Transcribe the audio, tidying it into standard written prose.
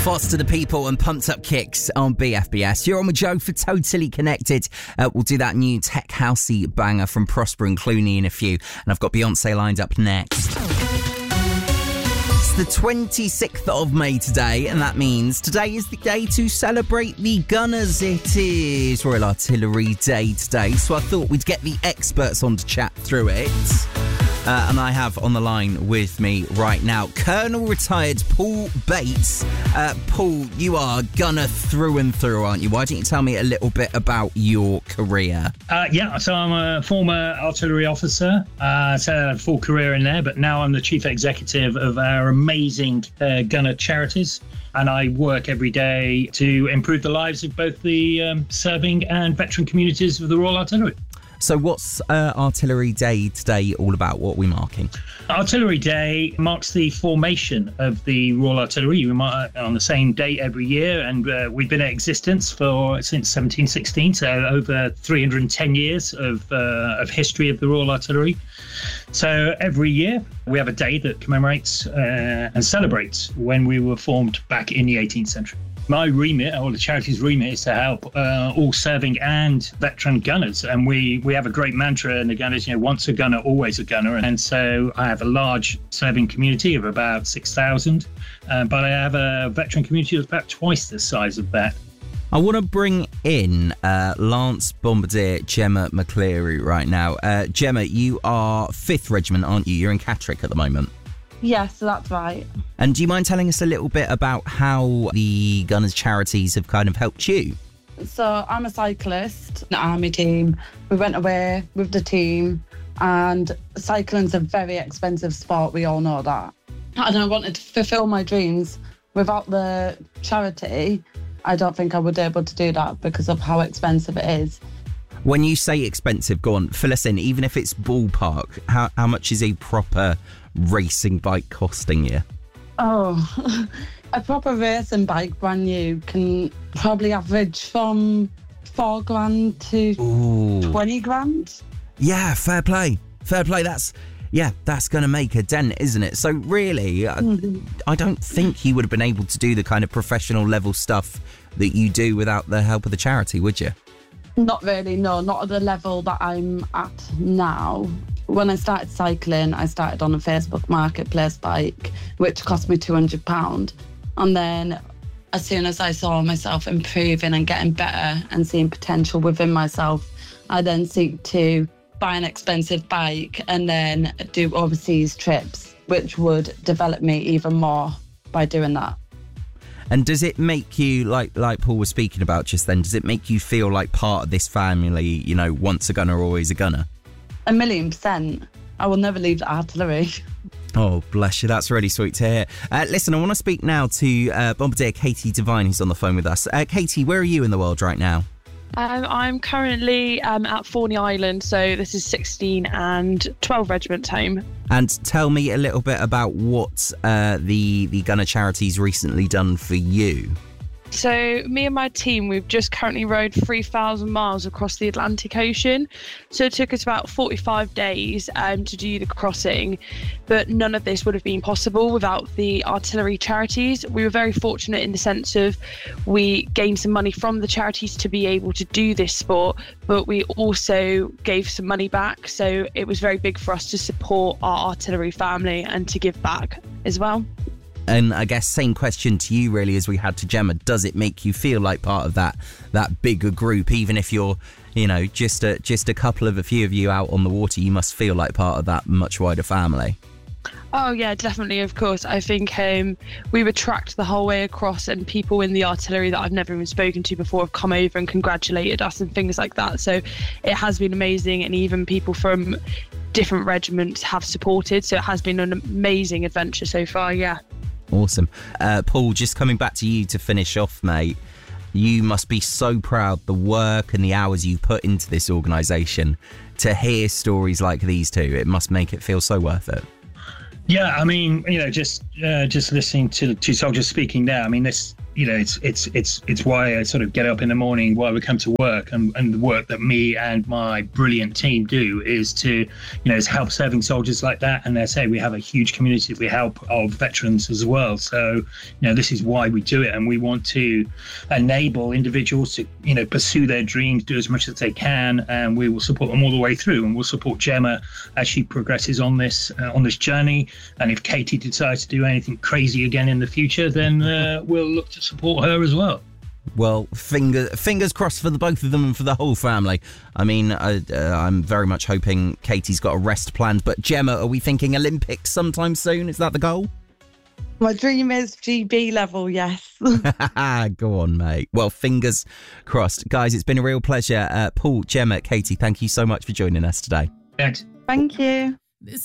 Foster the People and Pumped Up Kicks on BFBS. You're on with Joe for Totally Connected. We'll do that new tech housey banger from Prosper and Clooney in a few. And I've got Beyonce lined up next. It's the 26th of May today, and that means today is the day to celebrate the Gunners. It is Royal Artillery Day today, so I thought we'd get the experts on to chat through it. And I have on the line with me right now Colonel Retired Paul Bates. Paul, you are Gunner through and through, aren't you? Why don't you tell me a little bit about your career? So I'm a former artillery officer. So I had a full career in there, but now I'm the chief executive of our amazing Gunner charities. And I work every day to improve the lives of both the serving and veteran communities of the Royal Artillery. So what's Artillery Day today all about? What are we marking? Artillery Day marks the formation of the Royal Artillery. We mark on the same date every year, and we've been in existence since 1716, so over 310 years of history of the Royal Artillery. So every year we have a day that commemorates and celebrates when we were formed back in the 18th century. My remit, or the charity's remit, is to help all serving and veteran gunners. And we have a great mantra in the Gunners, once a gunner, always a gunner. And so I have a large serving community of about 6,000, but I have a veteran community that's about twice the size of that. I want to bring in Lance Bombardier, Gemma McCleary right now. Gemma, you are 5th Regiment, aren't you? You're in Catterick at the moment. Yes, that's right. And do you mind telling us a little bit about how the Gunners charities have kind of helped you? So I'm a cyclist in the army team. We went away with the team, and cycling's a very expensive sport. We all know that. And I wanted to fulfill my dreams. Without the charity, I don't think I would be able to do that because of how expensive it is. When you say expensive, go on, fill us in. Even if it's ballpark, how much is a proper racing bike costing you? Oh, a proper racing bike, brand new, can probably average from $4,000 to 20 grand. Yeah, fair play. That's going to make a dent, isn't it? So really, I don't think you would have been able to do the kind of professional level stuff that you do without the help of the charity, would you? Not really, no, not at the level that I'm at now. When I started cycling, I started on a Facebook Marketplace bike, which cost me £200. And then as soon as I saw myself improving and getting better and seeing potential within myself, I then seek to buy an expensive bike and then do overseas trips, which would develop me even more by doing that. And does it make you, like Paul was speaking about just then, does it make you feel like part of this family, once a gunner, always a gunner? 1,000,000%. I will never leave the artillery. Oh, bless you. That's really sweet to hear. Listen, I want to speak now to Bombardier Katie Devine, who's on the phone with us. Katie, where are you in the world right now? I'm currently at Forney Island, so this is 16 and 12 Regiment home. And tell me a little bit about what the Gunner Charity's recently done for you. So me and my team, we've just currently rowed 3,000 miles across the Atlantic Ocean. So it took us about 45 days to do the crossing. But none of this would have been possible without the artillery charities. We were very fortunate in the sense of we gained some money from the charities to be able to do this sport, but we also gave some money back. So it was very big for us to support our artillery family and to give back as well. And I guess same question to you really as we had to Gemma. Does it make you feel like part of that bigger group, even if you're, just a few of you out on the water? You must feel like part of that much wider family. Oh yeah, definitely, of course. I think we were tracked the whole way across, and people in the artillery that I've never even spoken to before have come over and congratulated us and things like that. So it has been amazing, and even people from different regiments have supported. So it has been an amazing adventure so far, yeah. Awesome. Paul, just coming back to you to finish off, mate. You must be so proud the work and the hours you've put into this organisation. To hear stories like these two, it must make it feel so worth it. Yeah, I mean, just listening to the two soldiers speaking there, I mean, this it's why I sort of get up in the morning, why we come to work, and the work that me and my brilliant team do is to, is help serving soldiers like that. And I say we have a huge community that we help of veterans as well. So, this is why we do it, and we want to enable individuals to, pursue their dreams, do as much as they can, and we will support them all the way through. And we'll support Gemma as she progresses on this journey. And if Katie decides to do anything crazy again in the future, then we'll look to support her as well. Well, fingers crossed for the both of them and for the whole family. I mean, I'm very much hoping Katie's got a rest planned. But Gemma, are we thinking Olympics sometime soon? Is that the goal? My dream is GB level, yes. Go on, mate. Well, fingers crossed. Guys, it's been a real pleasure. Paul, Gemma, Katie, thank you so much for joining us today. Thanks. Thank you.